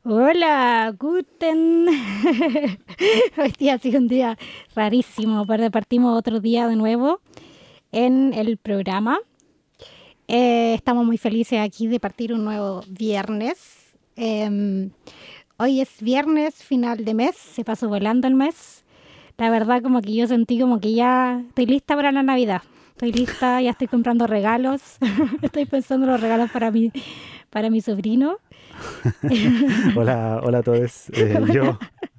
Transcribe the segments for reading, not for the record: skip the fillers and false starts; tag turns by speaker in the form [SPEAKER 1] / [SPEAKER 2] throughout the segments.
[SPEAKER 1] Hola, Guten. Hoy día ha sido un día rarísimo, pero partimos otro día de nuevo en el programa. Estamos muy felices aquí de partir un nuevo viernes. Hoy es viernes, final de mes, se pasó volando el mes. La verdad como que yo sentí como que ya estoy lista para la Navidad. Estoy lista, ya estoy comprando regalos. Estoy pensando en los regalos para mi sobrino.
[SPEAKER 2] Hola, hola a todos. Yo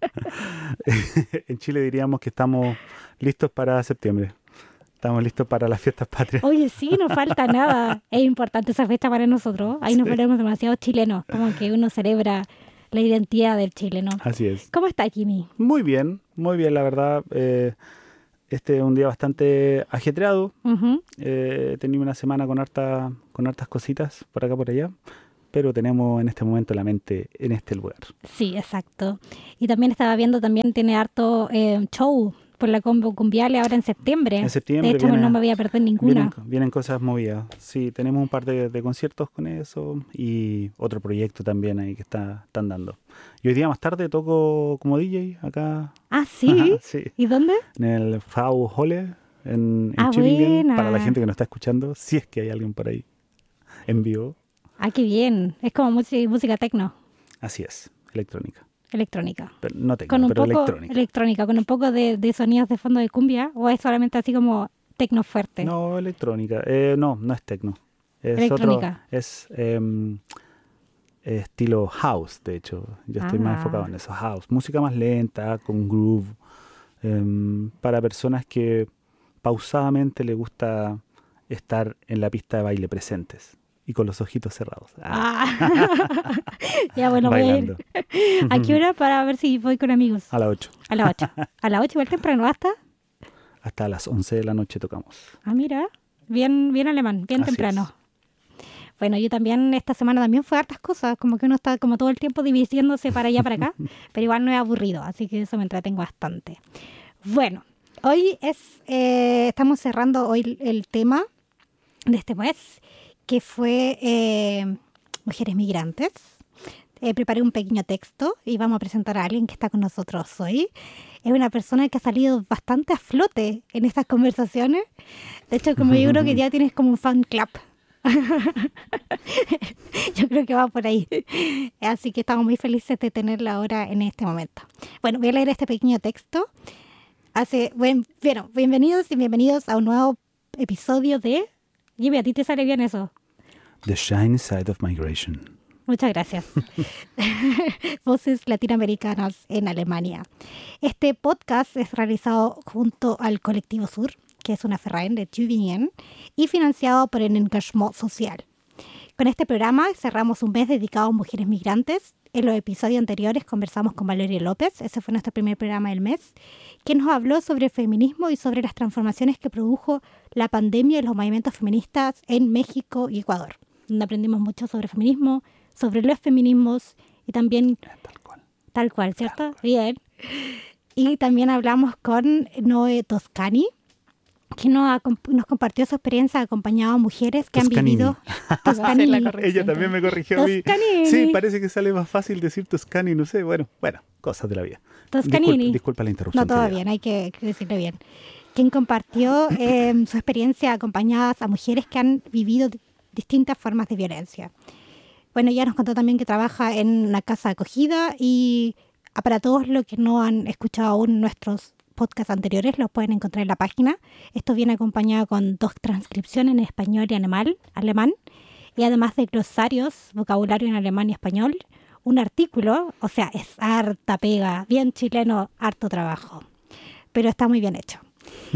[SPEAKER 2] en Chile diríamos que estamos listos para septiembre. Estamos listos para las fiestas patrias.
[SPEAKER 1] Oye, sí, no falta nada. Es importante esa fecha para nosotros. Ahí nos
[SPEAKER 2] Sí,
[SPEAKER 1] ponemos demasiado chilenos, como que uno celebra la identidad del chileno.
[SPEAKER 2] así es.
[SPEAKER 1] ¿Cómo está, Kimi?
[SPEAKER 2] Muy bien, la verdad. Este es un día bastante ajetreado.
[SPEAKER 1] Ujú.
[SPEAKER 2] He tenido una semana con hartas cositas por acá por allá, pero tenemos en este momento la mente en este lugar.
[SPEAKER 1] Sí, exacto. Y también estaba viendo, también tiene harto show por la Combo Cumbiale ahora en septiembre.
[SPEAKER 2] En
[SPEAKER 1] De
[SPEAKER 2] septiembre
[SPEAKER 1] hecho, no me voy a perder ninguna.
[SPEAKER 2] vienen cosas movidas. Sí, tenemos un par de conciertos con eso y otro proyecto también ahí que están dando. Y hoy día más tarde toco como DJ acá.
[SPEAKER 1] Ah, sí.
[SPEAKER 2] Sí,
[SPEAKER 1] ¿Y dónde?
[SPEAKER 2] en el Frau Holle en
[SPEAKER 1] Ah,
[SPEAKER 2] Tübingen, para la
[SPEAKER 1] buena.
[SPEAKER 2] gente que nos está escuchando, si es que hay alguien por ahí en vivo.
[SPEAKER 1] Ah, qué bien. Es como música tecno,
[SPEAKER 2] Así es, electrónica.
[SPEAKER 1] electrónica.
[SPEAKER 2] Pero no
[SPEAKER 1] Con
[SPEAKER 2] tecno,
[SPEAKER 1] un
[SPEAKER 2] pero
[SPEAKER 1] poco
[SPEAKER 2] electrónica.
[SPEAKER 1] electrónica, con un poco de sonidos de fondo de cumbia, o es solamente así como tecno fuerte.
[SPEAKER 2] No, electrónica. No es tecno.
[SPEAKER 1] Electrónica.
[SPEAKER 2] Es estilo house, de hecho. Yo estoy más enfocado
[SPEAKER 1] Ah,
[SPEAKER 2] en eso, house. Música más lenta, con groove, para personas que pausadamente le gusta estar en la pista de baile presentes y con los ojitos cerrados.
[SPEAKER 1] ah. Ya bueno, voy a ir.
[SPEAKER 2] Bailando.
[SPEAKER 1] ¿A qué hora para ver si voy con amigos?
[SPEAKER 2] A las 8.
[SPEAKER 1] A las 8. A las 8 igual temprano, ¿hasta?
[SPEAKER 2] Hasta las 11 de la noche tocamos.
[SPEAKER 1] Ah, mira. Bien, bien alemán, bien
[SPEAKER 2] Así
[SPEAKER 1] temprano.
[SPEAKER 2] es.
[SPEAKER 1] Bueno, yo también esta semana también fue hartas cosas, como que uno está como todo el tiempo dividiéndose para allá, para acá, pero igual no es aburrido, así que eso me entretengo bastante. Bueno, hoy estamos cerrando hoy el tema de este mes, que fue mujeres migrantes. Preparé un pequeño texto y vamos a presentar a alguien que está con nosotros hoy. Es una persona que ha salido bastante a flote en estas conversaciones. De hecho, como yo creo que ya tienes como un fan club. Yo creo que va por ahí. Así que estamos muy felices de tenerla ahora en este momento. Bueno, voy a leer este pequeño texto. Bienvenidos y bienvenidos a un nuevo episodio de... Jimmy, ¿a ti te sale bien eso?
[SPEAKER 2] The Shiny Side of Migration.
[SPEAKER 1] Muchas gracias. Voces latinoamericanas en Alemania. Este podcast es realizado junto al Colectivo Sur, que es una Verein de Tübingen, y financiado por el Engagement Social. Con este programa cerramos un mes dedicado a mujeres migrantes. En los episodios anteriores conversamos con Valeria López, ese fue nuestro primer programa del mes, que nos habló sobre feminismo y sobre las transformaciones que produjo la pandemia y los movimientos feministas en México y Ecuador, donde aprendimos mucho sobre feminismo, sobre los feminismos y también tal cual, ¿cierto?
[SPEAKER 2] Tal cual.
[SPEAKER 1] Bien. Y también hablamos con Noé Toscani, que nos compartió su experiencia acompañado a mujeres que
[SPEAKER 2] Toscanini.
[SPEAKER 1] han vivido... Toscanini.
[SPEAKER 2] Ella también me corrigió a mí.
[SPEAKER 1] Toscanini.
[SPEAKER 2] Sí, parece que sale más fácil decir Toscani, no sé. Bueno, cosas de la vida.
[SPEAKER 1] Toscanini.
[SPEAKER 2] Disculpa la interrupción.
[SPEAKER 1] No, todo
[SPEAKER 2] querida.
[SPEAKER 1] bien, hay que decirlo bien. Quien compartió su experiencia acompañadas a mujeres que han vivido distintas formas de violencia. Bueno, ella nos contó también que trabaja en una casa de acogida y para todos los que no han escuchado aún nuestros podcasts anteriores, los pueden encontrar en la página. Esto viene acompañado con 2 transcripciones en español y alemán, y además de glosarios, vocabulario en alemán y español, un artículo, o sea, es harta pega, bien chileno, harto trabajo, pero está muy bien hecho.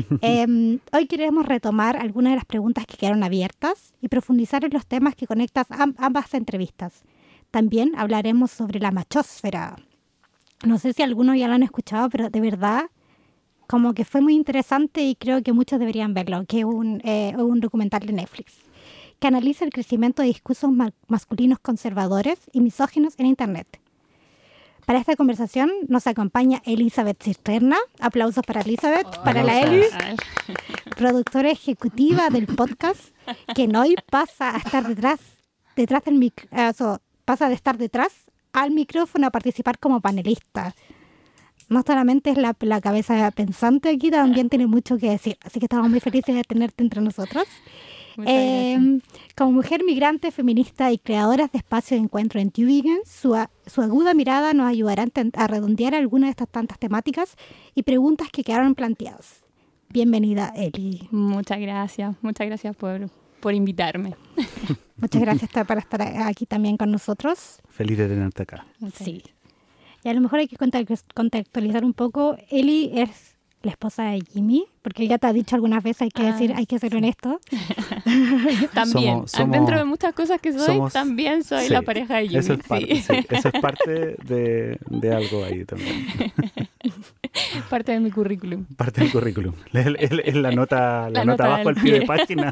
[SPEAKER 1] Hoy queremos retomar algunas de las preguntas que quedaron abiertas y profundizar en los temas que conectan ambas entrevistas. También hablaremos sobre la machósfera. No sé si algunos ya lo han escuchado, pero de verdad como que fue muy interesante y creo que muchos deberían verlo, que es un documental de Netflix que analiza el crecimiento de discursos masculinos conservadores y misóginos en Internet. Para esta conversación nos acompaña Elizabeth Cisterna. Aplausos para Elizabeth, para la Eli, productora ejecutiva del podcast, que hoy pasa a estar detrás del pasa de estar detrás al micrófono a participar como panelista. No solamente es la cabeza pensante aquí, también tiene mucho que decir. Así que estamos muy felices de tenerte entre nosotros.
[SPEAKER 3] Muchas gracias.
[SPEAKER 1] Como mujer migrante, feminista y creadora de espacios de encuentro en Tübingen, su aguda mirada nos ayudará a redondear algunas de estas tantas temáticas y preguntas que quedaron planteadas. Bienvenida, Eli.
[SPEAKER 3] Muchas gracias por invitarme.
[SPEAKER 1] Muchas gracias por estar aquí también con nosotros.
[SPEAKER 2] Feliz de tenerte acá.
[SPEAKER 1] Sí. Y a lo mejor hay que contextualizar un poco. Eli es la esposa de Jimmy, porque él ya te ha dicho algunas veces, hay que ser honesto.
[SPEAKER 3] También, dentro de muchas cosas que también soy la pareja de Jimmy.
[SPEAKER 2] Eso es parte de algo ahí también.
[SPEAKER 3] Parte de mi currículum.
[SPEAKER 2] Parte del currículum. Es la nota abajo al pie de página.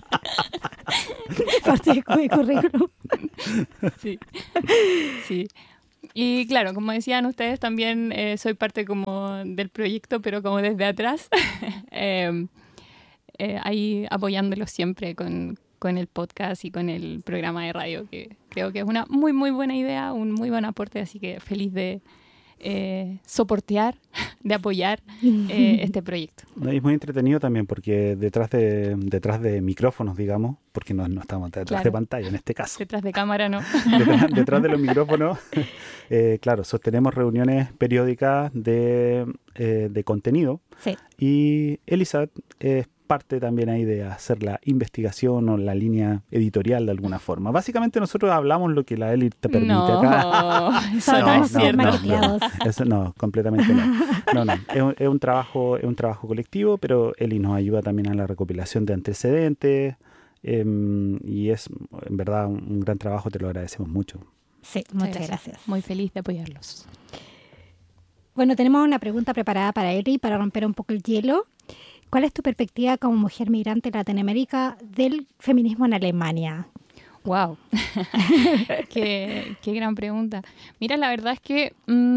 [SPEAKER 1] Parte de mi currículum.
[SPEAKER 3] Sí. Y claro, como decían ustedes, también soy parte como del proyecto, pero como desde atrás, ahí apoyándolos siempre con el podcast y con el programa de radio, que creo que es una muy, muy buena idea, un muy buen aporte, así que feliz de soportear, de apoyar este proyecto.
[SPEAKER 2] No, y es muy entretenido también porque detrás de micrófonos, digamos, porque no estamos detrás de pantalla en este caso.
[SPEAKER 3] Detrás de cámara no.
[SPEAKER 2] Detrás de los micrófonos, claro, sostenemos reuniones periódicas de contenido.
[SPEAKER 1] Sí.
[SPEAKER 2] Y Elizabeth es parte también ahí de hacer la investigación o la línea editorial de alguna forma. Básicamente nosotros hablamos lo que la Eli te permite acá.
[SPEAKER 3] Eso no es cierto.
[SPEAKER 2] Eso no, completamente no. No. Es un trabajo colectivo, pero Eli nos ayuda también a la recopilación de antecedentes y es en verdad un gran trabajo, te lo agradecemos mucho.
[SPEAKER 1] Sí, muchas gracias.
[SPEAKER 3] Muy feliz de apoyarlos.
[SPEAKER 1] Bueno, tenemos una pregunta preparada para Eli para romper un poco el hielo. ¿Cuál es tu perspectiva como mujer migrante en Latinoamérica del feminismo en Alemania?
[SPEAKER 3] ¡Wow! qué gran pregunta. Mira, la verdad es que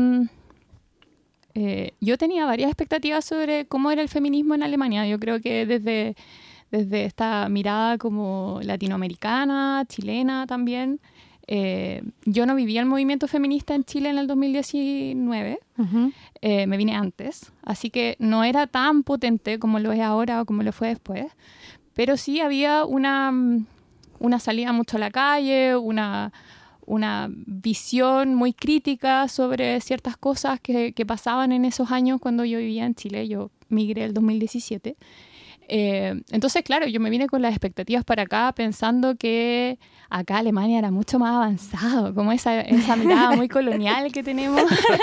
[SPEAKER 3] yo tenía varias expectativas sobre cómo era el feminismo en Alemania. Yo creo que desde esta mirada como latinoamericana, chilena también. Yo no vivía el movimiento feminista en Chile en el 2019, me vine antes, así que no era tan potente como lo es ahora o como lo fue después, pero sí había una salida mucho a la calle, una visión muy crítica sobre ciertas cosas que pasaban en esos años cuando yo vivía en Chile. Yo migré el 2017. Entonces, claro, yo me vine con las expectativas para acá pensando que acá Alemania era mucho más avanzado, como esa mirada muy colonial que tenemos.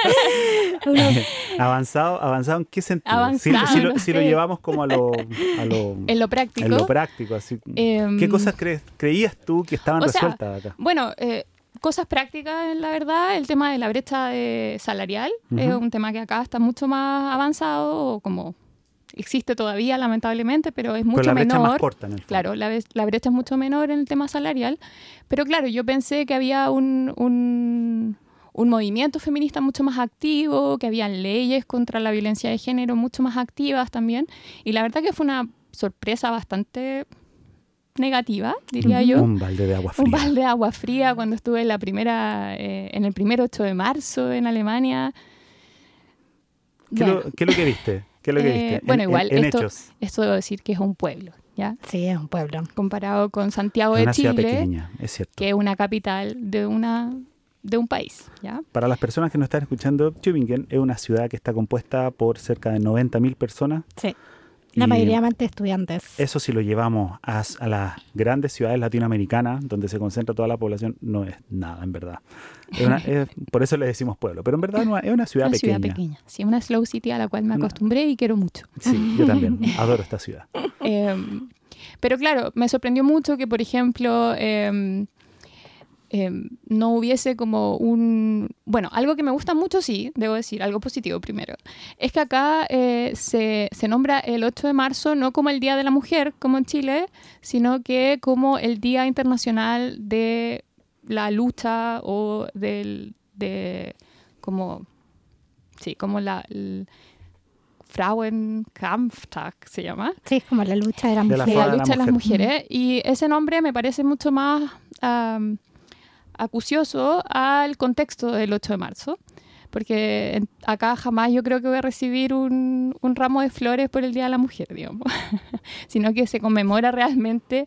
[SPEAKER 2] ¿Avanzado en qué sentido?
[SPEAKER 3] Avanzado,
[SPEAKER 2] si lo llevamos como
[SPEAKER 3] en lo práctico.
[SPEAKER 2] En lo práctico, así. ¿Qué cosas creías tú que estaban resueltas acá?
[SPEAKER 3] Bueno, cosas prácticas, la verdad, el tema de la brecha salarial es un tema que acá está mucho más avanzado, o como existe todavía, lamentablemente, pero es mucho menor.
[SPEAKER 2] Brecha más corta, en el fondo.
[SPEAKER 3] Claro, la brecha es mucho menor en el tema salarial. Pero claro, yo pensé que había un movimiento feminista mucho más activo, que había leyes contra la violencia de género mucho más activas también. Y la verdad que fue una sorpresa bastante negativa, diría yo.
[SPEAKER 2] Un balde de agua fría.
[SPEAKER 3] Un balde de agua fría cuando estuve en el primer 8 de marzo en Alemania.
[SPEAKER 2] ¿Qué es lo que viste? ¿Qué es lo que viste?
[SPEAKER 3] Bueno, igual,
[SPEAKER 1] esto
[SPEAKER 3] debo decir que es un pueblo, ¿ya?
[SPEAKER 1] Sí, es un pueblo.
[SPEAKER 3] Comparado con Santiago de Chile,
[SPEAKER 2] una ciudad pequeña, es cierto.
[SPEAKER 3] Que es una capital de un país, ¿ya?
[SPEAKER 2] Para las personas que nos están escuchando, Tübingen es una ciudad que está compuesta por cerca de 90.000 personas.
[SPEAKER 1] Sí. La mayoría de estudiantes.
[SPEAKER 2] Eso, si lo llevamos a las grandes ciudades latinoamericanas, donde se concentra toda la población, no es nada, en verdad. Por eso le decimos pueblo. Pero en verdad es una ciudad pequeña.
[SPEAKER 3] Una ciudad pequeña. Sí, una slow city a la cual me acostumbré y quiero mucho.
[SPEAKER 2] Sí, yo también. Adoro esta ciudad.
[SPEAKER 3] Pero claro, me sorprendió mucho que, por ejemplo, no hubiese como bueno, algo que me gusta mucho, sí, debo decir, algo positivo primero, es que acá se nombra el 8 de marzo no como el Día de la Mujer, como en Chile, sino que como el Día Internacional de la lucha o como el Frauenkampftag se llama.
[SPEAKER 1] Sí, es como la lucha de las mujeres.
[SPEAKER 3] La lucha de las mujeres. Y ese nombre me parece mucho más acucioso al contexto del 8 de marzo. Porque acá jamás yo creo que voy a recibir un ramo de flores por el Día de la Mujer, digamos. Sino que se conmemora realmente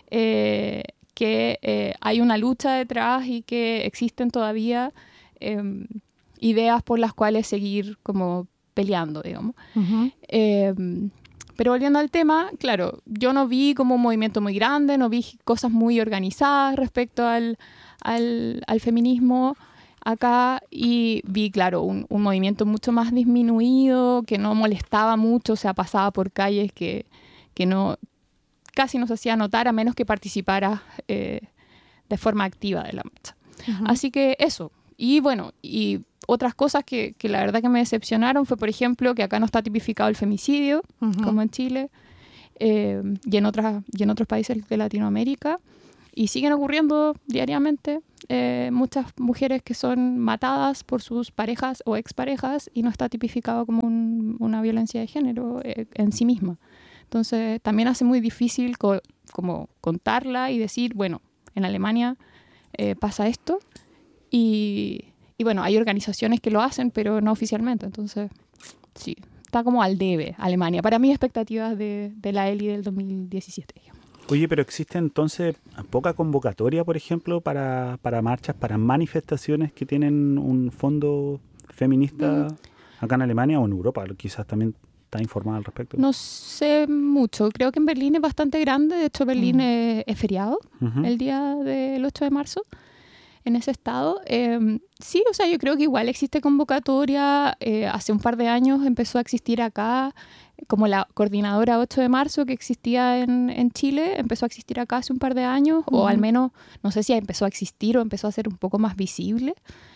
[SPEAKER 3] que hay una lucha detrás y que existen todavía ideas por las cuales seguir como peleando, digamos.
[SPEAKER 1] Ujú.
[SPEAKER 3] Pero volviendo al tema, claro, yo no vi como un movimiento muy grande, no vi cosas muy organizadas respecto al feminismo acá, y vi, claro, un movimiento mucho más disminuido, que no molestaba mucho, o sea, pasaba por calles que no, casi no se hacía notar a menos que participara de forma activa de la marcha.
[SPEAKER 1] Ujú.
[SPEAKER 3] Así que eso. Y bueno, y otras cosas que la verdad que me decepcionaron fue, por ejemplo, que acá no está tipificado el femicidio,
[SPEAKER 1] Ujú.
[SPEAKER 3] como en Chile, y en otros países de Latinoamérica. Y siguen ocurriendo diariamente muchas mujeres que son matadas por sus parejas o exparejas y no está tipificado como una violencia de género en sí misma. Entonces también hace muy difícil como contarla y decir, bueno, en Alemania pasa esto y bueno, hay organizaciones que lo hacen, pero no oficialmente. Entonces, sí, está como al debe Alemania. Para mis expectativas de la ELI del 2017. Digamos.
[SPEAKER 2] Oye, pero existe entonces poca convocatoria, por ejemplo, para marchas, para manifestaciones que tienen un fondo feminista acá en Alemania o en Europa. Quizás también está informada al respecto.
[SPEAKER 3] No sé mucho. Creo que en Berlín es bastante grande. De hecho, Berlín es feriado
[SPEAKER 2] Ujú.
[SPEAKER 3] el día del 8 de marzo en ese estado. Sí, o sea, yo creo que igual existe convocatoria. Hace un par de años empezó a existir acá como la coordinadora 8 de marzo que existía en Chile, empezó a existir acá hace un par de años, o al menos, no sé si empezó a existir o empezó a ser un poco más visible.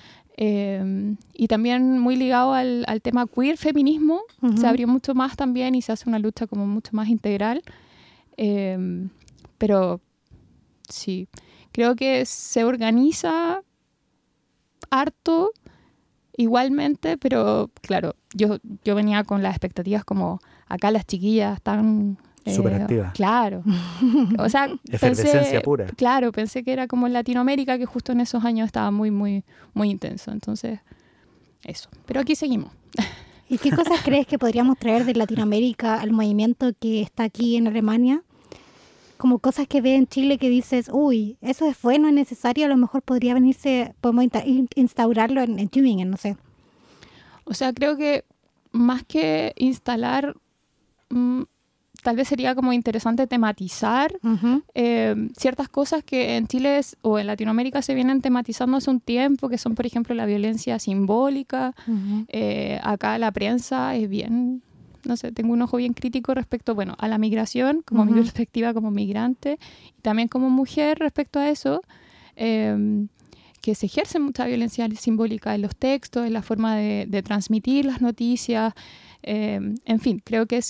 [SPEAKER 3] Y también muy ligado al tema queer, feminismo,
[SPEAKER 1] Ujú.
[SPEAKER 3] se abrió mucho más también y se hace una lucha como mucho más integral. Pero sí, creo que se organiza harto igualmente, pero claro, yo venía con las expectativas como acá las chiquillas están
[SPEAKER 2] Súper activas.
[SPEAKER 3] claro. O sea,
[SPEAKER 2] Efervescencia pura.
[SPEAKER 3] Claro, pensé que era como en Latinoamérica, que justo en esos años estaba muy, muy, muy intenso. Entonces, eso. Pero aquí seguimos.
[SPEAKER 1] ¿Y qué cosas crees que podríamos traer de Latinoamérica al movimiento que está aquí en Alemania? Como cosas que ve en Chile que dices, uy, eso es bueno, es necesario, a lo mejor podría venirse, podemos instaurarlo en Tübingen, no sé.
[SPEAKER 3] O sea, creo que más que instalar, tal vez sería como interesante tematizar
[SPEAKER 1] Ujú.
[SPEAKER 3] ciertas cosas que en Chile o en Latinoamérica se vienen tematizando hace un tiempo, que son, por ejemplo, la violencia simbólica.
[SPEAKER 1] Ujú.
[SPEAKER 3] Acá la prensa es bien, no sé, tengo un ojo bien crítico respecto, bueno, a la migración, como mi
[SPEAKER 1] Ujú.
[SPEAKER 3] perspectiva como migrante, y también como mujer respecto a eso, que se ejerce mucha violencia simbólica en los textos, en la forma de transmitir las noticias. En fin, creo que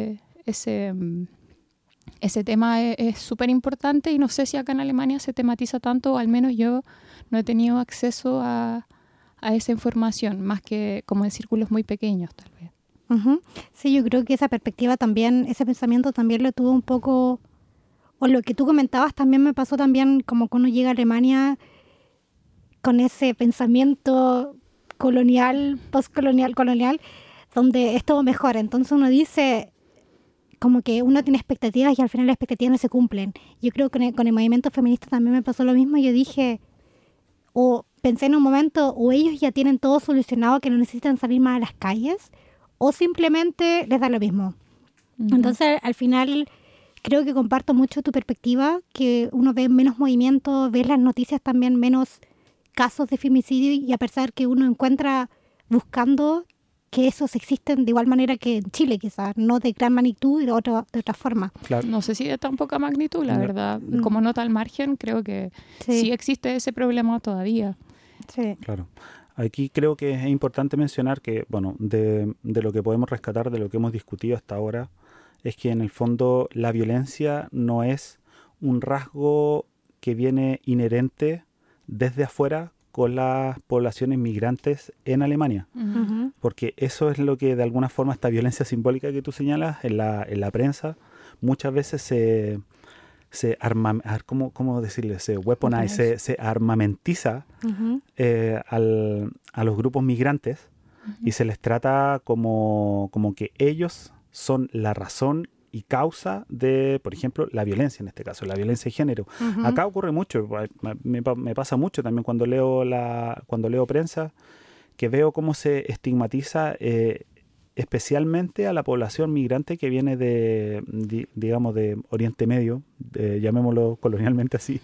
[SPEAKER 3] ese tema es súper importante y no sé si acá en Alemania se tematiza tanto, o al menos yo no he tenido acceso a esa información, más que como en círculos muy pequeños, tal vez.
[SPEAKER 1] Ujú. Sí, yo creo que esa perspectiva también, ese pensamiento también lo tuvo un poco, o lo que tú comentabas también me pasó también como cuando llega a Alemania con ese pensamiento colonial, colonial, donde es todo mejor. Entonces uno dice como que uno tiene expectativas y al final las expectativas no se cumplen. Yo creo que con el movimiento feminista también me pasó lo mismo. Yo dije, o pensé en un momento, o ellos ya tienen todo solucionado que no necesitan salir más a las calles, o simplemente les da lo mismo. Entonces, al final, creo que comparto mucho tu perspectiva, que uno ve menos movimiento, ve las noticias también menos casos de femicidio, y a pesar que uno encuentra buscando que esos existen de igual manera que en Chile, quizás, no de gran magnitud y de otra forma.
[SPEAKER 2] Claro.
[SPEAKER 3] No sé si de tan poca magnitud, la
[SPEAKER 2] No.
[SPEAKER 3] verdad. Como nota al margen, creo que sí existe ese problema todavía.
[SPEAKER 1] Sí.
[SPEAKER 2] Claro. Aquí creo que es importante mencionar que, bueno, de lo que podemos rescatar, de lo que hemos discutido hasta ahora, es que en el fondo la violencia no es un rasgo que viene inherente desde afuera con las poblaciones migrantes en Alemania.
[SPEAKER 1] Ujú.
[SPEAKER 2] Porque eso es lo que de alguna forma esta violencia simbólica que tú señalas en la prensa muchas veces ¿cómo decirle? Se weaponize, se armamentiza a los grupos migrantes y se les trata como que ellos son la razón y causa de, por ejemplo, la violencia en este caso, la violencia de género. Acá ocurre mucho, me pasa mucho también cuando leo prensa, que veo cómo se estigmatiza especialmente a la población migrante que viene digamos, de Oriente Medio, llamémoslo colonialmente así,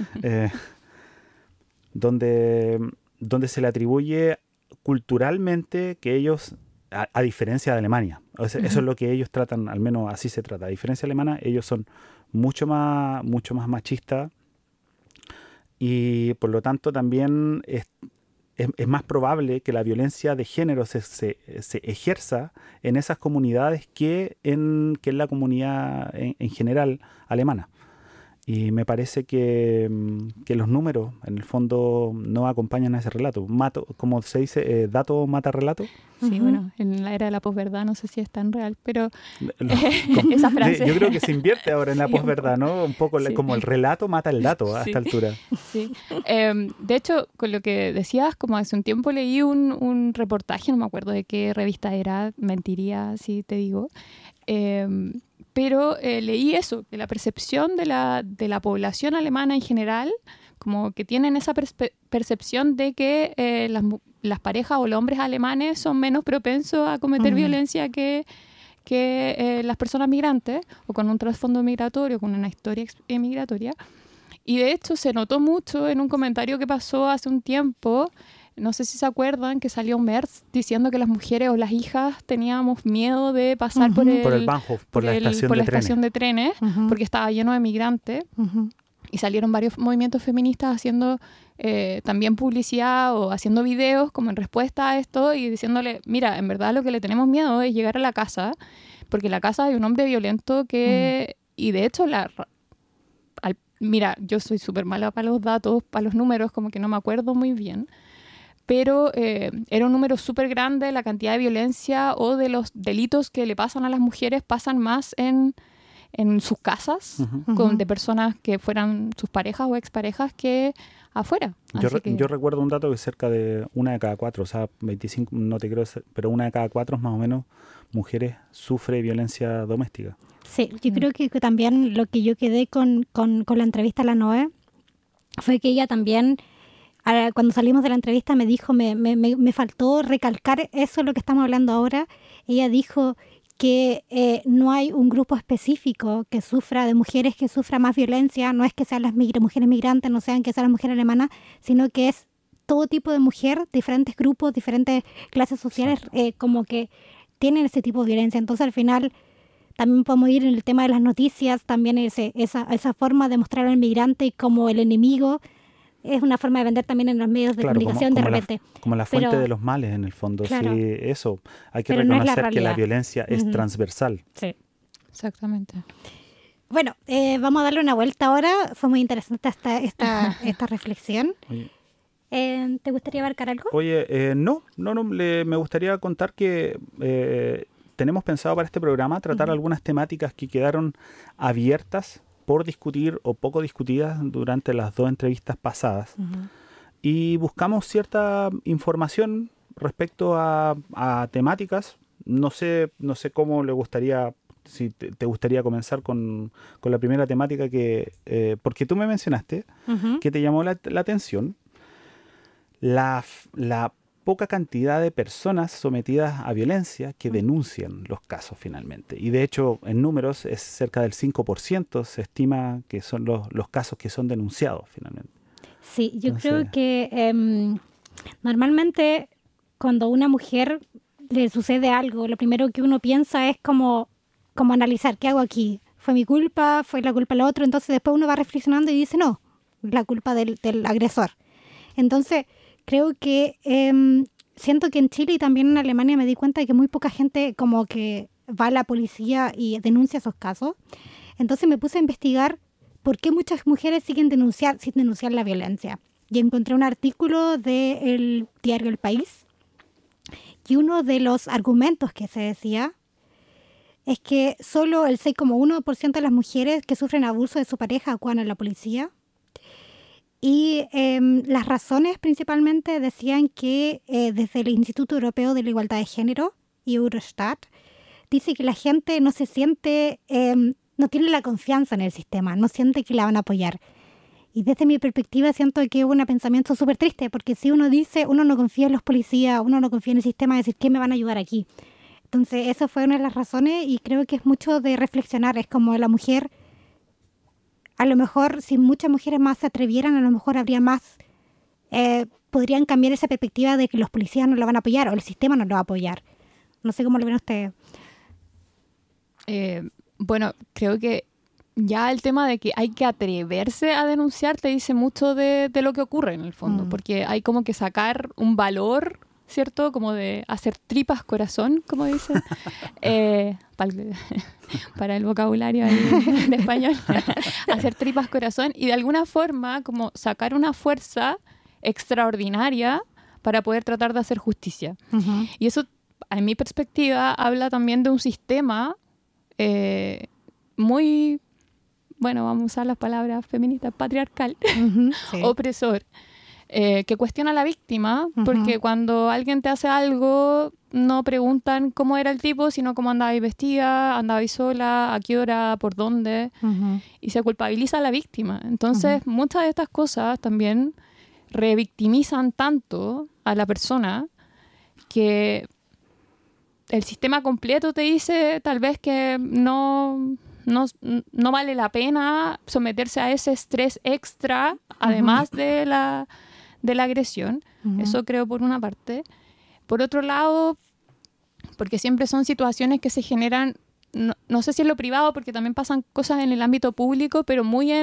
[SPEAKER 2] donde se le atribuye culturalmente que ellos, a diferencia de Alemania, o sea, eso es lo que ellos tratan, al menos así se trata, a diferencia de Alemania, ellos son mucho más machistas y por lo tanto también es más probable que la violencia de género se ejerza en esas comunidades que en la comunidad en general alemana. Y me parece que los números, en el fondo, no acompañan a ese relato. Como se dice, dato mata relato.
[SPEAKER 3] Sí, bueno, en la era de la posverdad no sé si es tan real, pero esa frase...
[SPEAKER 2] Yo creo que se invierte ahora en la posverdad, ¿no? Un poco como el relato mata el dato a esta altura.
[SPEAKER 3] Sí. De hecho, con lo que decías, como hace un tiempo leí un reportaje, no me acuerdo de qué revista era, mentiría si te digo, pero leí eso, que la percepción de la población alemana en general, como que tienen esa percepción de que las parejas o los hombres alemanes son menos propensos a cometer violencia que las personas migrantes o con un trasfondo migratorio, con una historia migratoria. Y de hecho se notó mucho en un comentario que pasó hace un tiempo. No sé si se acuerdan que salió Merz diciendo que las mujeres o las hijas teníamos miedo de pasar por el Bahnhof, por la estación de trenes, porque estaba lleno de migrantes. Y salieron varios movimientos feministas haciendo también publicidad o haciendo videos como en respuesta a esto y diciéndole, mira, en verdad lo que le tenemos miedo es llegar a la casa, porque en la casa hay un hombre violento que... Y de hecho, mira, yo soy súper mala para los datos, para los números, como que no me acuerdo muy bien, pero era un número súper grande, la cantidad de violencia o de los delitos que le pasan a las mujeres pasan más en sus casas, de personas que fueran sus parejas o exparejas que afuera.
[SPEAKER 2] Yo recuerdo un dato que cerca de 1 de cada 4, o sea, 25, no te creo, pero 1 de cada 4 más o menos mujeres sufre violencia doméstica.
[SPEAKER 1] Sí, yo creo que también lo que yo quedé con la entrevista a la Noé fue que ella también, cuando salimos de la entrevista, me dijo, me faltó recalcar eso, lo que estamos hablando ahora. Ella dijo que no hay un grupo específico que sufra, de mujeres que sufra más violencia, no es que sean las mujeres migrantes, no sean que sean las mujeres alemanas, sino que es todo tipo de mujer, diferentes grupos, diferentes clases sociales, como que tienen ese tipo de violencia. Entonces al final también podemos ir en el tema de las noticias, también esa forma de mostrar al migrante como el enemigo, es una forma de vender también en los medios de comunicación de repente.
[SPEAKER 2] Como la fuente de los males, en el fondo.
[SPEAKER 1] Claro,
[SPEAKER 2] sí, eso. Hay que
[SPEAKER 1] pero
[SPEAKER 2] reconocer
[SPEAKER 1] no es
[SPEAKER 2] que la violencia es transversal.
[SPEAKER 1] Sí.
[SPEAKER 3] Exactamente.
[SPEAKER 1] Bueno, vamos a darle una vuelta ahora. Fue muy interesante esta reflexión. ¿Te gustaría abarcar algo?
[SPEAKER 2] Oye, no, me gustaría contar que tenemos pensado para este programa tratar algunas temáticas que quedaron abiertas por discutir o poco discutidas durante las 2 entrevistas pasadas. Y buscamos cierta información respecto a temáticas. No sé cómo le gustaría, si te gustaría comenzar con la primera temática porque tú me mencionaste que te llamó la atención la poca cantidad de personas sometidas a violencia que denuncian los casos finalmente. Y de hecho, en números es cerca del 5%, se estima que son los casos que son denunciados finalmente.
[SPEAKER 1] Sí, yo creo que normalmente cuando a una mujer le sucede algo, lo primero que uno piensa es como analizar, ¿qué hago aquí? ¿Fue mi culpa? ¿Fue la culpa del otro? Entonces después uno va reflexionando y dice, no, la culpa del agresor. Entonces creo que siento que en Chile y también en Alemania me di cuenta de que muy poca gente como que va a la policía y denuncia esos casos. Entonces me puse a investigar por qué muchas mujeres sin denunciar la violencia. Y encontré un artículo del diario El País y uno de los argumentos que se decía es que solo el 6,1% de las mujeres que sufren abuso de su pareja acuden a la policía. Y las razones principalmente decían que desde el Instituto Europeo de la Igualdad de Género y Eurostat, dice que la gente no se siente, no tiene la confianza en el sistema, no siente que la van a apoyar. Y desde mi perspectiva siento que es un pensamiento súper triste, porque si uno dice, uno no confía en los policías, uno no confía en el sistema, decir, ¿qué me van a ayudar aquí? Entonces, esa fue una de las razones y creo que es mucho de reflexionar. Es como la mujer, a lo mejor, si muchas mujeres más se atrevieran, a lo mejor habría más, podrían cambiar esa perspectiva de que los policías no lo van a apoyar o el sistema no lo va a apoyar. No sé cómo lo ven ustedes.
[SPEAKER 3] Bueno, creo que ya el tema de que hay que atreverse a denunciar te dice mucho de lo que ocurre en el fondo, porque hay como que sacar un valor, ¿cierto? Como de hacer tripas corazón, como dicen, para el vocabulario ahí de español, hacer tripas corazón y de alguna forma como sacar una fuerza extraordinaria para poder tratar de hacer justicia.
[SPEAKER 1] Uh-huh.
[SPEAKER 3] Y eso, en mi perspectiva, habla también de un sistema muy, bueno, vamos a usar las palabras feministas, patriarcal,
[SPEAKER 1] Uh-huh, sí.
[SPEAKER 3] opresor, que cuestiona a la víctima, porque cuando alguien te hace algo, no preguntan cómo era el tipo, sino cómo andaba vestida, andaba sola, a qué hora, por dónde, y se culpabiliza a la víctima. Entonces, muchas de estas cosas también revictimizan tanto a la persona que el sistema completo te dice tal vez que no vale la pena someterse a ese estrés extra, además de la agresión. Eso creo por una parte. Por otro lado, porque siempre son situaciones que se generan, no sé si en lo privado, porque también pasan cosas en el ámbito público, pero muy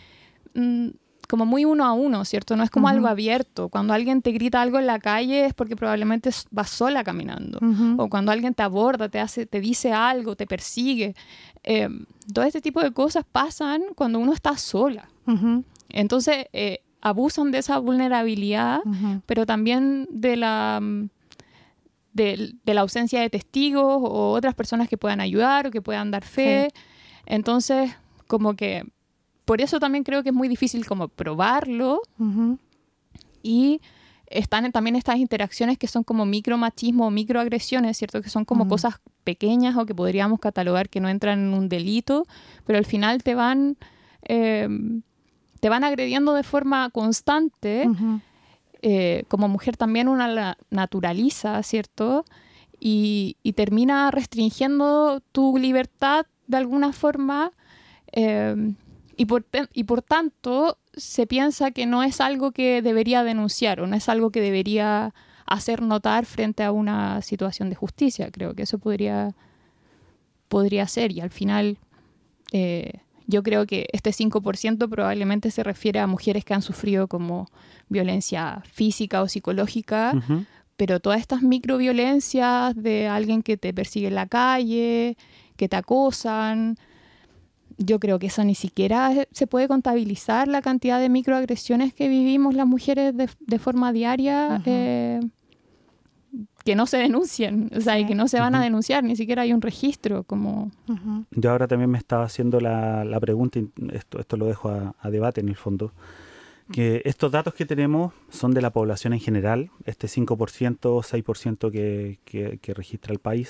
[SPEAKER 3] como muy uno a uno, ¿cierto? No es como algo abierto. Cuando alguien te grita algo en la calle es porque probablemente vas sola caminando. O cuando alguien te aborda, te dice algo, te persigue. Todo este tipo de cosas pasan cuando uno está sola. Entonces, abusan de esa vulnerabilidad, pero también de la ausencia de testigos o otras personas que puedan ayudar o que puedan dar fe. Sí. Entonces, como que por eso también creo que es muy difícil como probarlo. Y están también estas interacciones que son como micromachismo o microagresiones, ¿cierto? Que son como cosas pequeñas o que podríamos catalogar que no entran en un delito, pero al final te van agrediendo de forma constante. Como mujer también una la naturaliza, ¿cierto? Y termina restringiendo tu libertad de alguna forma. Y por tanto, se piensa que no es algo que debería denunciar o no es algo que debería hacer notar frente a una situación de justicia. Creo que eso podría ser. Y al final, yo creo que este 5% probablemente se refiere a mujeres que han sufrido como violencia física o psicológica, pero todas estas microviolencias de alguien que te persigue en la calle, que te acosan, yo creo que eso ni siquiera se puede contabilizar, la cantidad de microagresiones que vivimos las mujeres de forma diaria, que no se denuncian, o sea, y que no se van a denunciar, ni siquiera hay un registro. Como...
[SPEAKER 2] Yo ahora también me estaba haciendo la pregunta, y esto lo dejo a debate en el fondo, que estos datos que tenemos son de la población en general, este 5%, 6% que registra el país,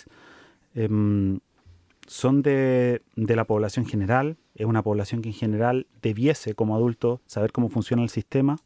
[SPEAKER 2] son de la población general. Es una población que en general debiese, como adulto, saber cómo funciona el sistema.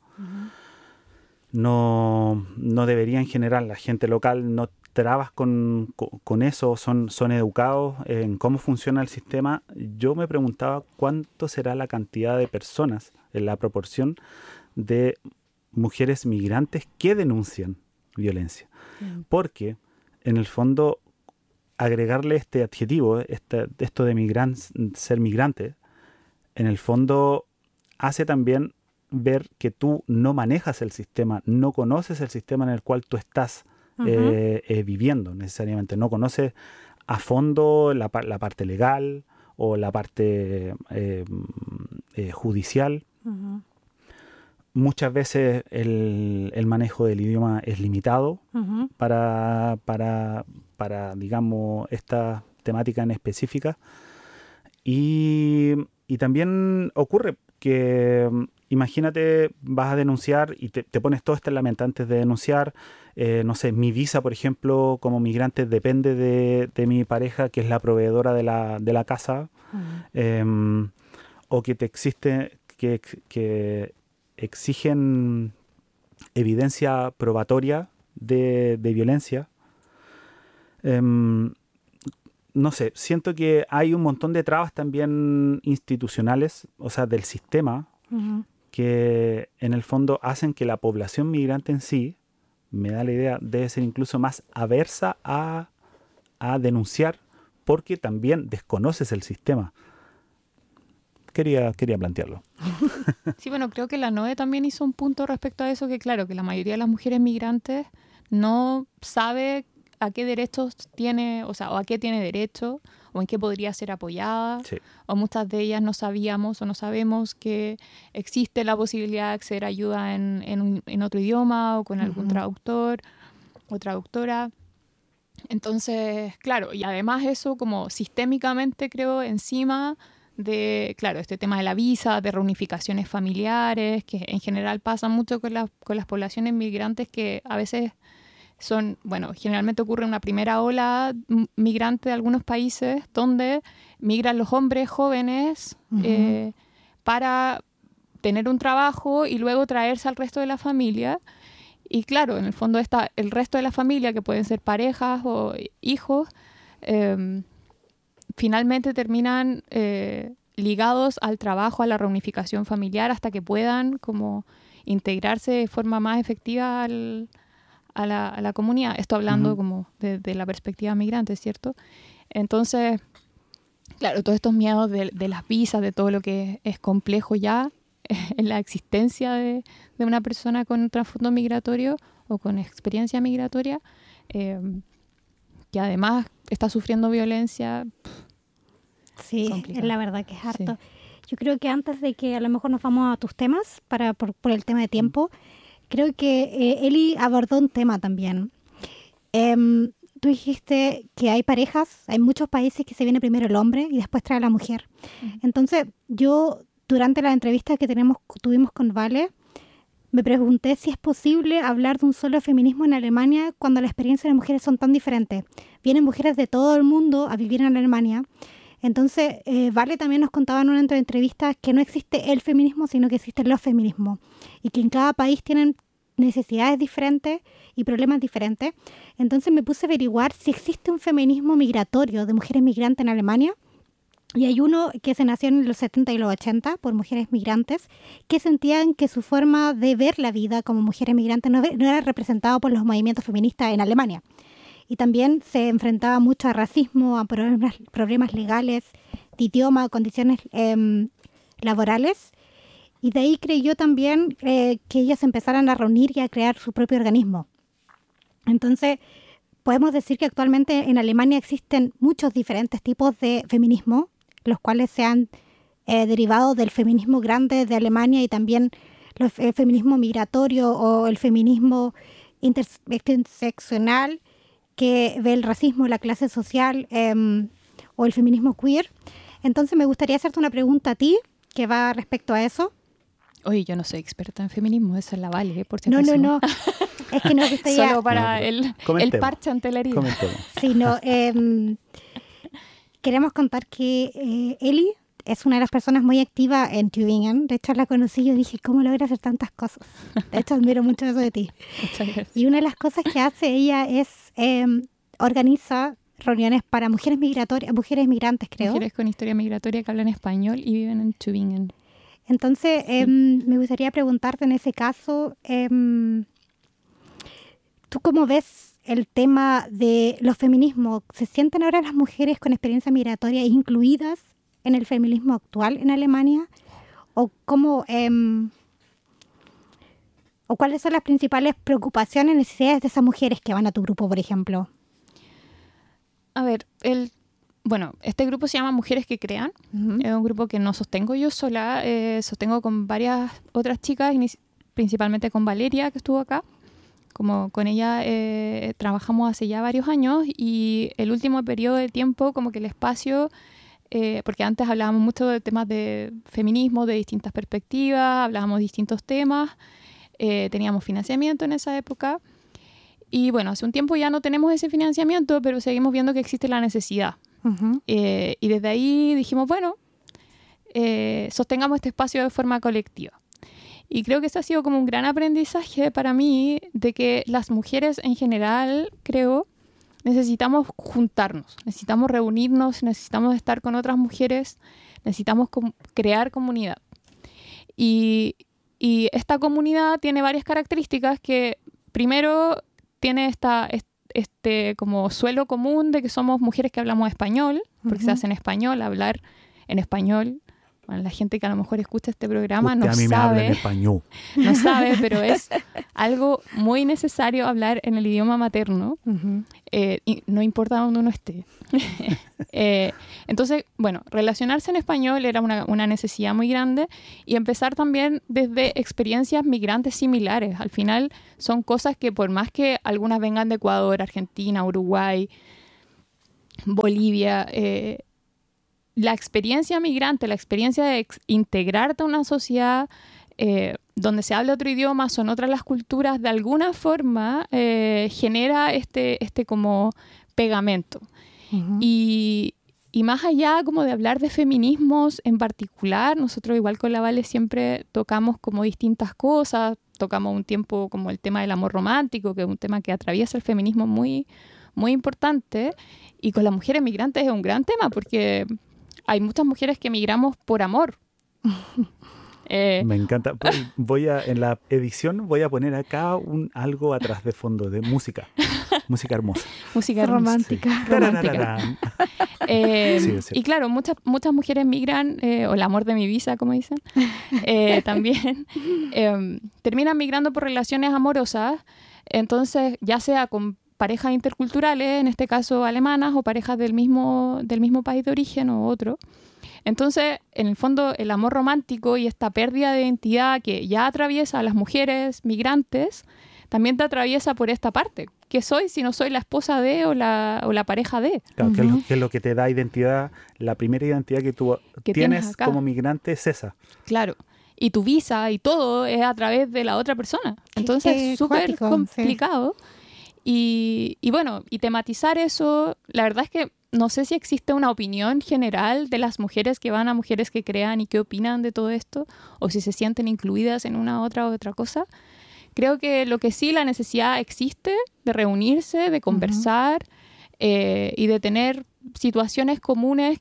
[SPEAKER 2] No debería en general, la gente local no trabas con eso, son educados en cómo funciona el sistema. Yo me preguntaba cuánto será la cantidad de personas, en la proporción de mujeres migrantes que denuncian violencia. Porque, en el fondo, agregarle este adjetivo, esto de ser migrante, en el fondo hace también ver que tú no manejas el sistema, no conoces el sistema en el cual tú estás viviendo necesariamente, no conoces a fondo la parte legal o la parte judicial. Muchas veces el manejo del idioma es limitado para digamos, estas temática en específica. Y también ocurre que, imagínate, vas a denunciar y te pones todo esto en la mente antes de denunciar. No sé, mi visa, por ejemplo, como migrante depende de mi pareja, que es la proveedora de la casa. O que que exigen evidencia probatoria de violencia. No sé, siento que hay un montón de trabas también institucionales, o sea, del sistema, que en el fondo hacen que la población migrante en sí, me da la idea, debe ser incluso más aversa a denunciar, porque también desconoces el sistema. Quería plantearlo.
[SPEAKER 3] Sí, bueno, creo que la NOE también hizo un punto respecto a eso, que claro, que la mayoría de las mujeres migrantes no sabe a qué derechos tiene, o sea, o a qué tiene derecho, o en qué podría ser apoyada,
[SPEAKER 2] Sí.
[SPEAKER 3] o muchas de ellas no sabíamos o no sabemos que existe la posibilidad de acceder a ayuda en otro idioma o con algún traductor o traductora. Entonces, claro, y además eso como sistémicamente creo encima de, claro, este tema de la visa, de reunificaciones familiares, que en general pasa mucho con las poblaciones migrantes que a veces son, bueno, generalmente ocurre una primera ola migrante de algunos países donde migran los hombres jóvenes para tener un trabajo y luego traerse al resto de la familia. Y claro, en el fondo está el resto de la familia, que pueden ser parejas o hijos, finalmente terminan ligados al trabajo, a la reunificación familiar, hasta que puedan como integrarse de forma más efectiva a la comunidad. Esto hablando como de la perspectiva migrante, ¿cierto? Entonces, claro, todos estos miedos de las visas, de todo lo que es complejo ya en la existencia de una persona con un trasfondo migratorio o con experiencia migratoria, que además está sufriendo violencia.
[SPEAKER 1] Sí,
[SPEAKER 3] complicado.
[SPEAKER 1] la verdad que es harto.
[SPEAKER 3] Sí.
[SPEAKER 1] Yo creo que antes de que a lo mejor nos vamos a tus temas, por el tema de tiempo, creo que Eli abordó un tema también. Tú dijiste que hay parejas, hay muchos países que se viene primero el hombre y después trae la mujer. Entonces, yo durante la entrevista que tuvimos con Vale, me pregunté si es posible hablar de un solo feminismo en Alemania cuando las experiencias de mujeres son tan diferentes. Vienen mujeres de todo el mundo a vivir en Alemania. Entonces, Vale también nos contaba en una entrevista que no existe el feminismo, sino que existen los feminismos. Y que en cada país tienen necesidades diferentes y problemas diferentes. Entonces me puse a averiguar si existe un feminismo migratorio de mujeres migrantes en Alemania. Y hay uno que se nació en los 70 y los 80 por mujeres migrantes que sentían que su forma de ver la vida como mujeres migrantes no era representado por los movimientos feministas en Alemania. Y también se enfrentaba mucho a racismo, a problemas legales, de idioma, condiciones laborales. Y de ahí creyó también que ellas empezaran a reunir y a crear su propio organismo. Entonces, podemos decir que actualmente en Alemania existen muchos diferentes tipos de feminismo, los cuales se han derivado del feminismo grande de Alemania y también el feminismo migratorio o el feminismo interseccional que ve el racismo, la clase social o el feminismo queer. Entonces me gustaría hacerte una pregunta a ti que va respecto a eso.
[SPEAKER 3] Oye, yo no soy experta en feminismo, esa es la Vale, por si acaso.
[SPEAKER 1] No. Es que nos gustaría...
[SPEAKER 3] Solo para el parche ante la herida.
[SPEAKER 2] Comentemos.
[SPEAKER 1] Sí, no. Queremos contar que Eli es una de las personas muy activas en Tübingen. De hecho, la conocí y yo dije, ¿cómo logra hacer tantas cosas? De hecho, admiro mucho eso de ti.
[SPEAKER 3] Muchas gracias.
[SPEAKER 1] Y una de las cosas que hace ella es organiza reuniones para mujeres migratorias, mujeres migrantes, creo.
[SPEAKER 3] Mujeres con historia migratoria que hablan español y viven en Tübingen.
[SPEAKER 1] Entonces, me gustaría preguntarte en ese caso, ¿tú cómo ves el tema de los feminismos? ¿Se sienten ahora las mujeres con experiencia migratoria incluidas en el feminismo actual en Alemania? ¿O cómo, o cuáles son las principales preocupaciones y necesidades de esas mujeres que van a tu grupo, por ejemplo?
[SPEAKER 3] A ver, este grupo se llama Mujeres que Crean. Es un grupo que no sostengo yo sola, sostengo con varias otras chicas, principalmente con Valeria, que estuvo acá, como con ella trabajamos hace ya varios años y el último periodo de tiempo como que el espacio, porque antes hablábamos mucho de temas de feminismo, de distintas perspectivas, hablábamos de distintos temas, teníamos financiamiento en esa época y bueno, hace un tiempo ya no tenemos ese financiamiento, pero seguimos viendo que existe la necesidad. Y desde ahí dijimos, bueno, sostengamos este espacio de forma colectiva. Y creo que eso ha sido como un gran aprendizaje para mí de que las mujeres en general, creo, necesitamos juntarnos, necesitamos reunirnos, necesitamos estar con otras mujeres, necesitamos crear comunidad. Y esta comunidad tiene varias características que, primero, tiene este como suelo común de que somos mujeres que hablamos español, porque se hace en español, hablar en español. Bueno, la gente que a lo mejor escucha este programa
[SPEAKER 2] Usted
[SPEAKER 3] no
[SPEAKER 2] a mí me habla en
[SPEAKER 3] sabe,
[SPEAKER 2] español.
[SPEAKER 3] no sabe, pero es algo muy necesario hablar en el idioma materno, y no importa dónde uno esté. Entonces, bueno, relacionarse en español era una necesidad muy grande y empezar también desde experiencias migrantes similares. Al final son cosas que por más que algunas vengan de Ecuador, Argentina, Uruguay, Bolivia, la experiencia migrante, la experiencia de integrarte a una sociedad donde se habla otro idioma, son otras las culturas, de alguna forma genera este como pegamento. Y más allá como de hablar de feminismos en particular, nosotros igual con la Vale siempre tocamos como distintas cosas, tocamos un tiempo como el tema del amor romántico, que es un tema que atraviesa el feminismo muy, muy importante, y con las mujeres migrantes es un gran tema porque hay muchas mujeres que migramos por amor.
[SPEAKER 2] Me encanta. En la edición voy a poner acá algo atrás de fondo de música. Música hermosa.
[SPEAKER 3] Música
[SPEAKER 1] romántica.
[SPEAKER 2] Tararararán. Sí.
[SPEAKER 3] Y claro, muchas mujeres migran, o el amor de mi vida, como dicen, también terminan migrando por relaciones amorosas. Entonces, ya sea con parejas interculturales, en este caso alemanas, o parejas del mismo país de origen o otro. Entonces, en el fondo, el amor romántico y esta pérdida de identidad que ya atraviesa a las mujeres migrantes, también te atraviesa por esta parte. ¿Qué soy si no soy la esposa de o la pareja de?
[SPEAKER 2] Claro, ¿qué es lo que te da identidad? La primera identidad que tú tienes como migrante es esa.
[SPEAKER 3] Claro. Y tu visa y todo es a través de la otra persona. Entonces, es súper complicado. Sí. Y bueno, y tematizar eso, la verdad es que no sé si existe una opinión general de las mujeres que van a mujeres que crean y qué opinan de todo esto, o si se sienten incluidas en una otra cosa. Creo que lo que sí, la necesidad existe de reunirse, de conversar y de tener situaciones comunes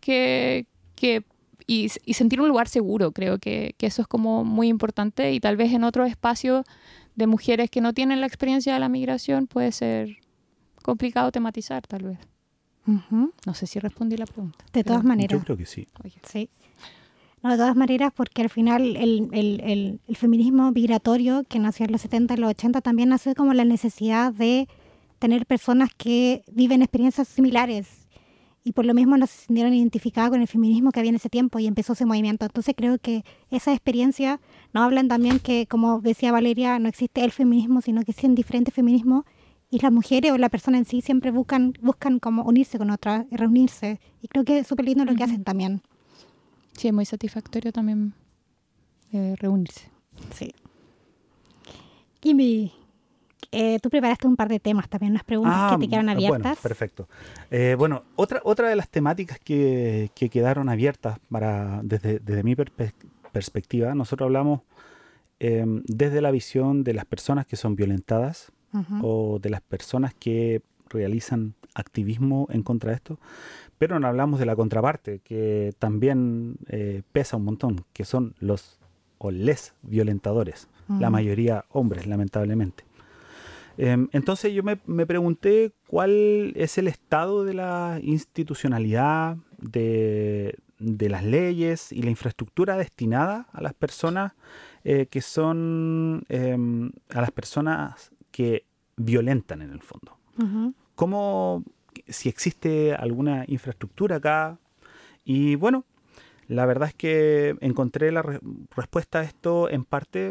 [SPEAKER 3] y sentir un lugar seguro. Creo que eso es como muy importante, y tal vez en otros espacios de mujeres que no tienen la experiencia de la migración puede ser complicado tematizar, tal vez. No sé si respondí la pregunta.
[SPEAKER 1] De todas maneras.
[SPEAKER 2] Yo creo que sí.
[SPEAKER 1] Sí. No, de todas maneras, porque al final el feminismo migratorio que nació en los 70 y los 80 también nació como la necesidad de tener personas que viven experiencias similares, y por lo mismo no se sintieron identificadas con el feminismo que había en ese tiempo y empezó ese movimiento. Entonces creo que esa experiencia nos hablan también que, como decía Valeria, no existe el feminismo, sino que existen diferentes feminismos, y las mujeres o la persona en sí siempre buscan como unirse con otras y reunirse, y creo que es súper lindo lo que hacen también.
[SPEAKER 3] Sí, es muy satisfactorio también reunirse.
[SPEAKER 1] Sí. Kimi, tú preparaste un par de temas también, unas preguntas que te quedaron abiertas.
[SPEAKER 2] Bueno, perfecto. Otra de las temáticas que quedaron abiertas desde mi perspectiva, nosotros hablamos desde la visión de las personas que son violentadas o de las personas que realizan activismo en contra de esto, pero no hablamos de la contraparte, que también pesa un montón, que son les violentadores, la mayoría hombres, lamentablemente. Entonces yo me pregunté cuál es el estado de la institucionalidad, de las leyes y la infraestructura destinada a las personas que son, a las personas que violentan en el fondo. ¿Cómo, si existe alguna infraestructura acá? Y bueno, la verdad es que encontré la respuesta a esto en parte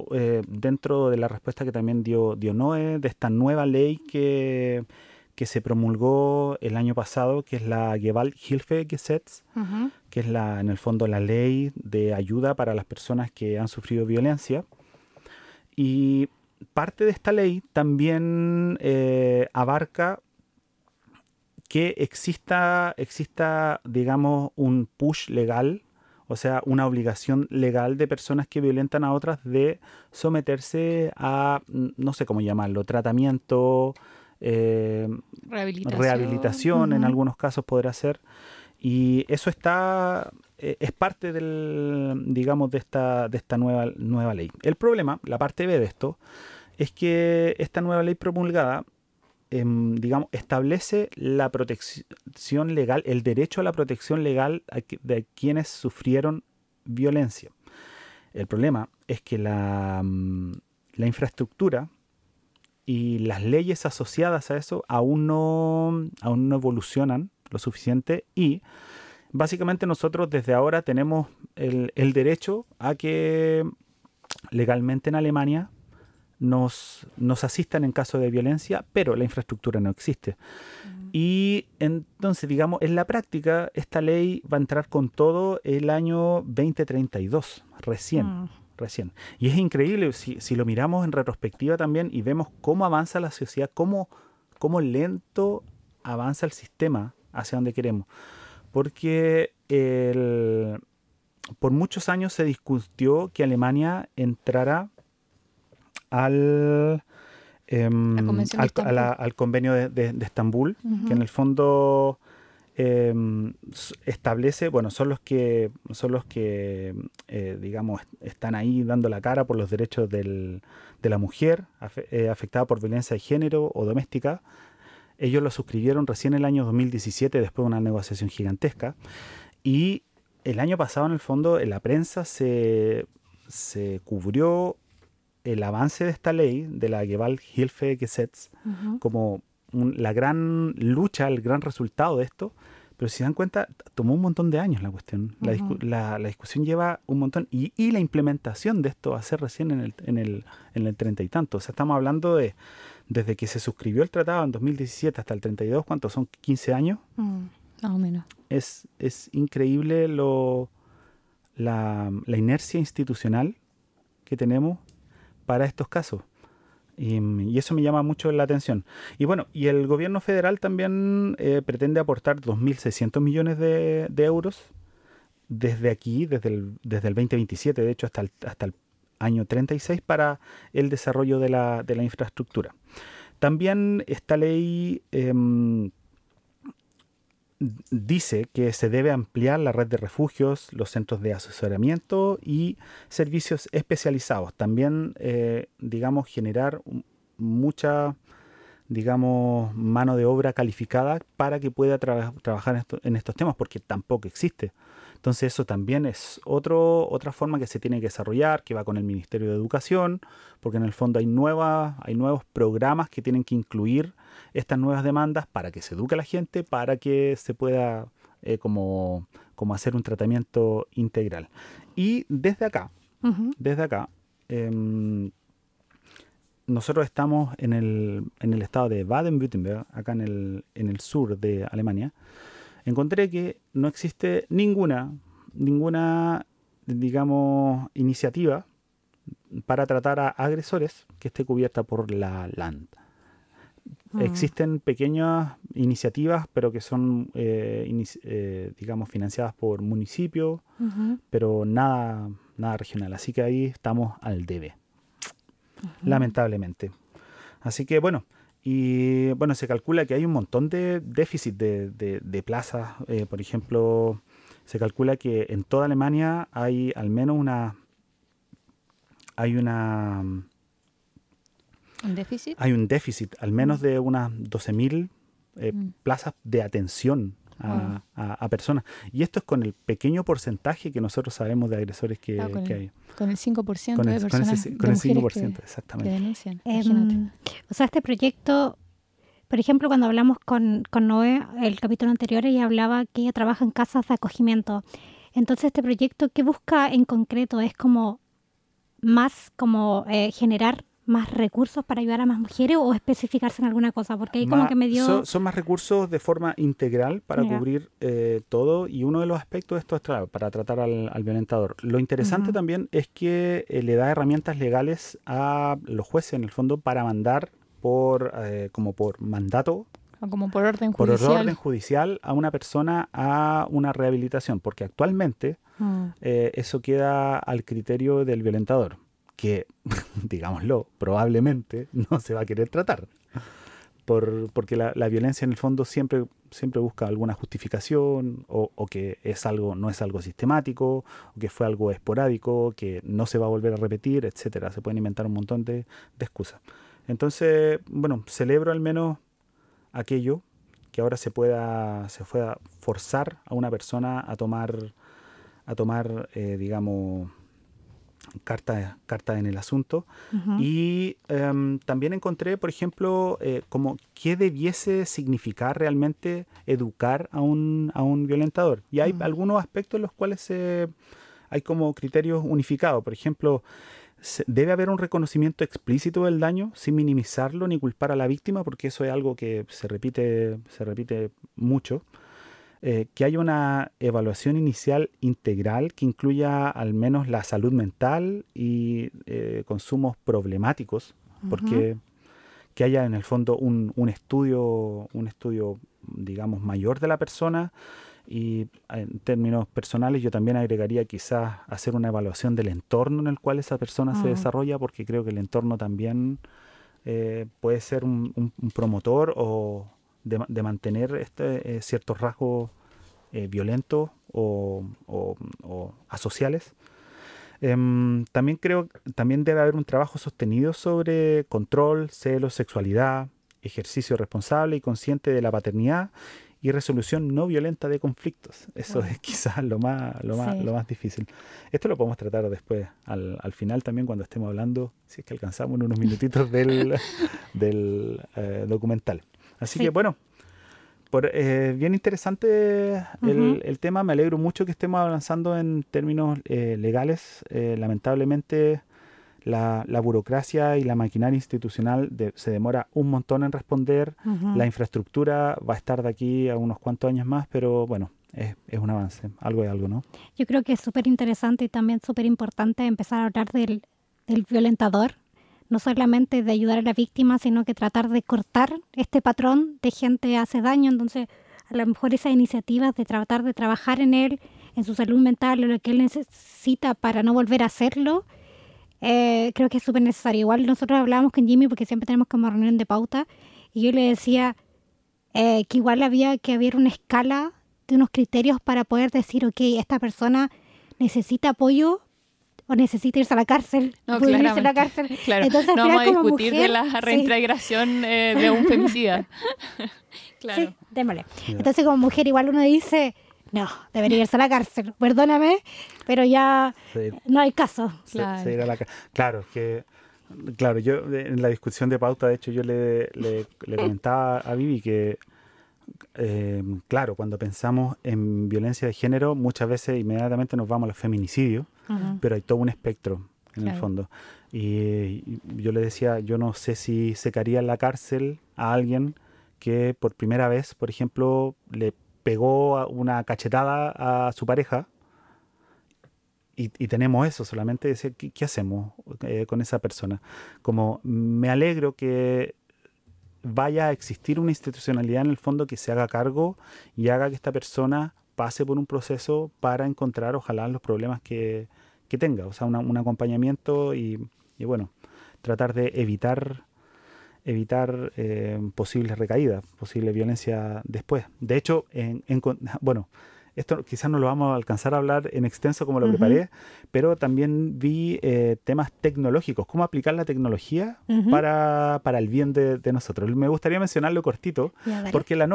[SPEAKER 2] dentro de la respuesta que también dio Noé, de esta nueva ley que se promulgó el año pasado, que es la Gewalthilfegesetz, que es en el fondo la ley de ayuda para las personas que han sufrido violencia. Y parte de esta ley también abarca que exista, digamos, un push legal, o sea, una obligación legal de personas que violentan a otras de someterse a, no sé cómo llamarlo, tratamiento, rehabilitación en algunos casos podrá ser. Y eso es parte digamos, de esta nueva ley. El problema, la parte B de esto, es que esta nueva ley promulgada, digamos, establece la protección legal, el derecho a la protección legal de quienes sufrieron violencia. El problema es que la infraestructura y las leyes asociadas a eso aún no evolucionan lo suficiente, y básicamente nosotros desde ahora tenemos el derecho a que legalmente en Alemania nos asistan en caso de violencia, pero la infraestructura no existe. Y entonces, digamos, en la práctica esta ley va a entrar con todo el año 2032, recién. Y es increíble si lo miramos en retrospectiva también y vemos cómo avanza la sociedad, cómo lento avanza el sistema hacia donde queremos. Porque por muchos años se discutió que Alemania entrara al convenio de Estambul, que en el fondo establece, bueno, son los que digamos, están ahí dando la cara por los derechos de la mujer afectada por violencia de género o doméstica. Ellos lo suscribieron recién en el año 2017, después de una negociación gigantesca. Y el año pasado, en el fondo, en la prensa se cubrió el avance de esta ley, de la Gewalthilfegesetz, como la gran lucha, el gran resultado de esto. Pero si se dan cuenta, tomó un montón de años la cuestión. La discusión lleva un montón. Y la implementación de esto va a ser recién en el 30 y tanto. O sea, estamos hablando de desde que se suscribió el tratado en 2017 hasta el 32, ¿cuántos son? ¿15 años?
[SPEAKER 3] Más o menos.
[SPEAKER 2] Es increíble la inercia institucional que tenemos para estos casos. Y eso me llama mucho la atención. Y bueno, y el gobierno federal también pretende aportar 2.600 millones de euros desde aquí, desde el 2027, de hecho, hasta el año 36, para el desarrollo de la infraestructura. También esta ley dice que se debe ampliar la red de refugios, los centros de asesoramiento y servicios especializados. También, digamos, generar mucha, digamos, mano de obra calificada para que pueda trabajar en estos temas, porque tampoco existe. Entonces eso también es otra forma que se tiene que desarrollar, que va con el Ministerio de Educación, porque en el fondo hay nuevos programas que tienen que incluir estas nuevas demandas para que se eduque a la gente, para que se pueda como hacer un tratamiento integral. Y desde acá, nosotros estamos en el estado de Baden-Württemberg, acá en el sur de Alemania. Encontré que no existe ninguna, digamos, iniciativa para tratar a agresores que esté cubierta por la Land. Existen pequeñas iniciativas, pero que son, digamos, financiadas por municipios, pero nada regional. Así que ahí estamos al debe, lamentablemente. Así que, bueno. Y bueno, se calcula que hay un montón de déficit de plazas. Por ejemplo, se calcula que en toda Alemania hay al menos ¿Un
[SPEAKER 3] déficit?
[SPEAKER 2] Hay un déficit, al menos de unas 12.000 plazas de atención a personas. Y esto es con el pequeño porcentaje que nosotros sabemos de agresores que hay.
[SPEAKER 3] Con el 5% de personas,
[SPEAKER 2] con el 5%, exactamente.
[SPEAKER 3] Que denuncian.
[SPEAKER 1] O sea, este proyecto, por ejemplo, cuando hablamos con Noé, el capítulo anterior, ella hablaba que ella trabaja en casas de acogimiento. Entonces, este proyecto, ¿qué busca en concreto? Es como más como generar más recursos para ayudar a más mujeres o especificarse en alguna cosa? Porque ahí como que me dio...
[SPEAKER 2] Son más recursos de forma integral para
[SPEAKER 1] Ya.
[SPEAKER 2] cubrir todo, y uno de los aspectos de esto es para tratar al violentador. Lo interesante también es que le da herramientas legales a los jueces, en el fondo, para mandar como por mandato,
[SPEAKER 3] O como por orden
[SPEAKER 2] por
[SPEAKER 3] judicial.
[SPEAKER 2] orden judicial, a una persona a una rehabilitación, porque actualmente eso queda al criterio del violentador, que, digámoslo, probablemente no se va a querer tratar, porque la violencia en el fondo siempre busca alguna justificación, o que no es algo sistemático, o que fue algo esporádico, que no se va a volver a repetir, etcétera. Se pueden inventar un montón de excusas. Entonces, bueno, celebro al menos aquello que ahora se pueda forzar a una persona a tomar, digamos, carta en el asunto. Y también encontré, por ejemplo, como qué debiese significar realmente educar a un violentador. Y hay algunos aspectos en los cuales hay como criterios unificados. Por ejemplo, debe haber un reconocimiento explícito del daño sin minimizarlo ni culpar a la víctima, porque eso es algo que se repite mucho. Que haya una evaluación inicial integral que incluya al menos la salud mental y consumos problemáticos, porque que haya en el fondo un estudio, digamos, mayor de la persona. Y en términos personales yo también agregaría quizás hacer una evaluación del entorno en el cual esa persona se desarrolla, porque creo que el entorno también puede ser un promotor o de mantener ciertos rasgos violentos o asociales. También debe haber un trabajo sostenido sobre control, celos, sexualidad, ejercicio responsable y consciente de la paternidad y resolución no violenta de conflictos. Eso es quizás lo más difícil. Esto lo podemos tratar después, al final también, cuando estemos hablando, si es que alcanzamos, en unos minutitos del documental. Así que bueno, bien interesante el tema. Me alegro mucho que estemos avanzando en términos legales. Lamentablemente la burocracia y la maquinaria institucional se demora un montón en responder. La infraestructura va a estar de aquí a unos cuantos años más, pero bueno, es un avance. Algo es algo, ¿no?
[SPEAKER 1] Yo creo que es súper interesante y también súper importante empezar a hablar del violentador, no solamente de ayudar a la víctima, sino que tratar de cortar este patrón de gente que hace daño. Entonces, a lo mejor esas iniciativas de tratar de trabajar en él, en su salud mental, en lo que él necesita para no volver a hacerlo, creo que es súper necesario. Igual nosotros hablábamos con Jimmy, porque siempre tenemos como reunión de pauta, y yo le decía que igual había que haber una escala de unos criterios para poder decir, ok, esta persona necesita apoyo o necesita irse a la cárcel.
[SPEAKER 3] No,
[SPEAKER 1] puede irse a la
[SPEAKER 3] claramente.
[SPEAKER 1] cárcel.
[SPEAKER 3] Claro.
[SPEAKER 1] Entonces,
[SPEAKER 3] no
[SPEAKER 1] al
[SPEAKER 3] vamos a
[SPEAKER 1] final, como
[SPEAKER 3] discutir
[SPEAKER 1] mujer,
[SPEAKER 3] de la reintegración de un femicida. Claro.
[SPEAKER 1] Sí, démosle.
[SPEAKER 2] Ya.
[SPEAKER 1] Entonces, como mujer, igual uno dice, no, debería irse a la cárcel. Perdóname, pero ya
[SPEAKER 2] Sí.
[SPEAKER 1] no hay caso.
[SPEAKER 3] Claro.
[SPEAKER 2] Se irá a la claro, claro, yo en la discusión de pauta, de hecho, yo le comentaba a Vivi que, claro, cuando pensamos en violencia de género, muchas veces inmediatamente nos vamos a los feminicidios, pero hay todo un espectro en el
[SPEAKER 3] Claro.
[SPEAKER 2] fondo. Y yo le decía, yo no sé si secaría en la cárcel a alguien que por primera vez, por ejemplo, le pegó una cachetada a su pareja. Y tenemos eso, solamente decir, ¿qué hacemos con esa persona? Como me alegro que vaya a existir una institucionalidad en el fondo que se haga cargo y haga que esta persona pase por un proceso para encontrar, ojalá, los problemas que tenga. O sea, un acompañamiento y bueno, tratar de evitar posibles recaídas, posible violencia después. De hecho, bueno, esto quizás no lo vamos a alcanzar a hablar en extenso como lo preparé, pero también vi temas tecnológicos, cómo aplicar la tecnología para el bien de nosotros. Me gustaría mencionarlo cortito,
[SPEAKER 1] Ya, dale.
[SPEAKER 2] porque la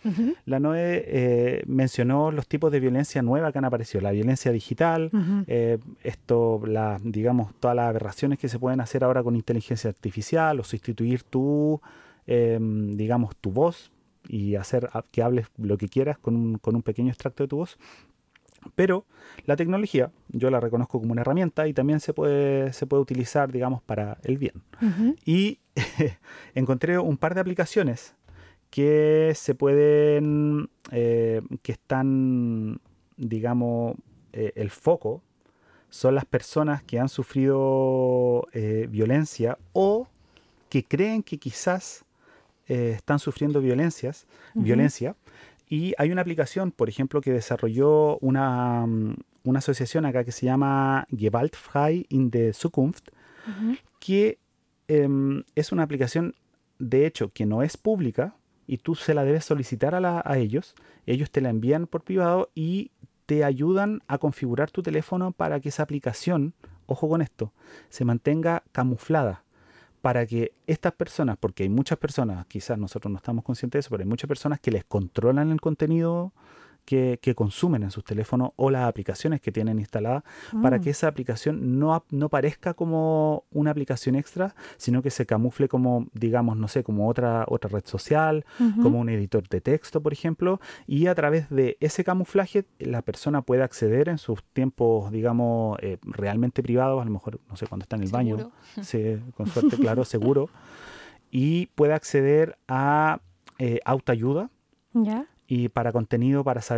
[SPEAKER 2] NOE mencionó los tipos de violencia nueva que han aparecido, la violencia digital, digamos, todas las aberraciones que se pueden hacer ahora con inteligencia artificial, o sustituir digamos, tu voz y hacer que hables lo que quieras con un pequeño extracto de tu voz. Pero la tecnología yo la reconozco como una herramienta y también se puede utilizar, digamos, para el bien. Y encontré un par de aplicaciones que se pueden, que están, digamos, el foco son las personas que han sufrido violencia o que creen que quizás están sufriendo violencia. Y hay una aplicación, por ejemplo, que desarrolló una asociación acá que se llama Gewaltfrei in der Zukunft, que es una aplicación, de hecho, que no es pública y tú se la debes solicitar a ellos. Ellos te la envían por privado y te ayudan a configurar tu teléfono para que esa aplicación, ojo con esto, se mantenga camuflada. Para que estas personas, porque hay muchas personas, quizás nosotros no estamos conscientes de eso, pero hay muchas personas que les controlan el contenido que consumen en sus teléfonos o las aplicaciones que tienen instaladas, para que esa aplicación no parezca como una aplicación extra, sino que se camufle como, digamos, no sé, como otra red social, como un editor de texto, por ejemplo, y a través de ese camuflaje la persona puede acceder en sus tiempos, digamos, realmente privados, a lo mejor, no sé, cuando está en el baño, sí, con suerte, claro, seguro, y puede acceder a autoayuda.
[SPEAKER 1] ¿Ya?
[SPEAKER 2] Y para contenido, para saber